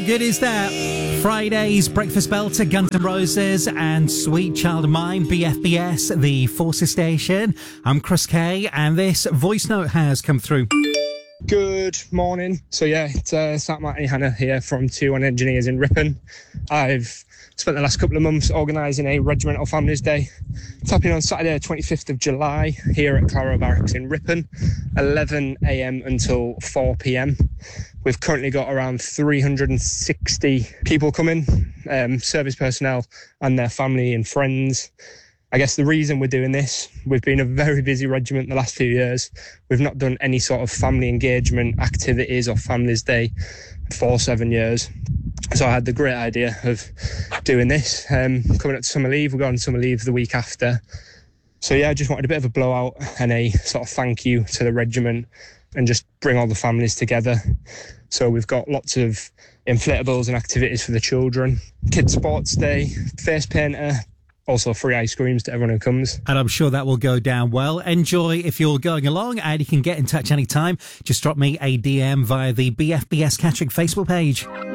good is that? Friday's Breakfast Belter, Guns N' Roses and Sweet Child of Mine, BFBS, the Forces Station. I'm Chris Kay, and this voice note has come through. Good morning. So yeah, it's Sat Martin Hannah here from 2-1 Engineers in Ripon. I've spent the last couple of months organising a Regimental Families Day. It's happening on Saturday, 25th of July, here at Claro Barracks in Ripon, 11 a.m. until 4 p.m. We've currently got around 360 people coming, service personnel and their family and friends. I guess the reason we're doing this, we've been a very busy regiment the last few years. We've not done any sort of family engagement activities or Families Day for 7 years. So I had the great idea of doing this. Coming up to summer leave, we're going on summer leave the week after. So yeah, I just wanted a bit of a blowout and a sort of thank you to the regiment and just bring all the families together. So we've got lots of inflatables and activities for the children. Kids Sports Day, face painter, also free ice creams to everyone who comes. And I'm sure that will go down well. Enjoy if you're going along, and you can get in touch anytime. Just drop me a DM via the BFBS Catterick Facebook page.